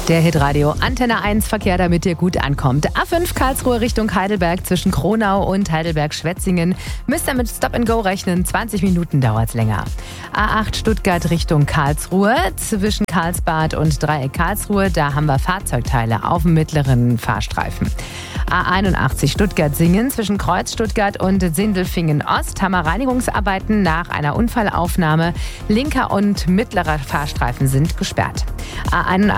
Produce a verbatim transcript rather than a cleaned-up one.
Der Hitradio Antenne eins Verkehr, damit ihr gut ankommt. A fünf Karlsruhe Richtung Heidelberg zwischen Kronau und Heidelberg-Schwetzingen. Müsst ihr mit Stop and Go rechnen, zwanzig Minuten dauert's länger. A acht Stuttgart Richtung Karlsruhe zwischen Karlsbad und Dreieck Karlsruhe. Da haben wir Fahrzeugteile auf dem mittleren Fahrstreifen. A einundachtzig Stuttgart-Singen zwischen Kreuz Stuttgart und Sindelfingen Ost haben wir Reinigungsarbeiten nach einer Unfallaufnahme. Linker und mittlerer Fahrstreifen sind gesperrt. A einundachtzig